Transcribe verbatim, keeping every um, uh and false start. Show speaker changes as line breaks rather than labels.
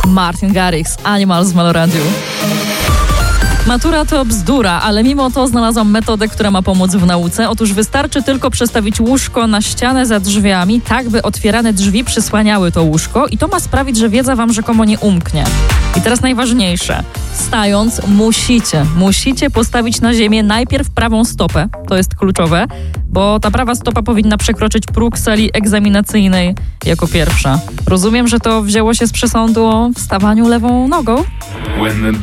Martin Garrix, Animals w Meloradiu. Matura to bzdura, ale mimo to znalazłam metodę, która ma pomóc w nauce. Otóż wystarczy tylko przestawić łóżko na ścianę za drzwiami, tak by otwierane drzwi przysłaniały to łóżko i to ma sprawić, że wiedza wam rzekomo nie umknie. I teraz najważniejsze. Wstając musicie, musicie postawić na ziemię najpierw prawą stopę, to jest kluczowe, bo ta prawa stopa powinna przekroczyć próg sali egzaminacyjnej jako pierwsza. Rozumiem, że to wzięło się z przesądu o wstawaniu lewą nogą?